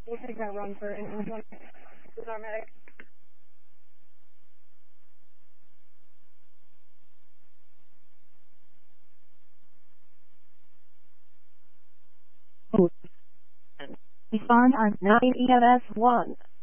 We'll take that run for an medic. Respond on 9 EMS 1.